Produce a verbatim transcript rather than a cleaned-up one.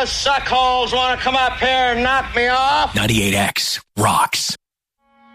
those suckholes want to come up here and knock me off? ninety-eight X rocks.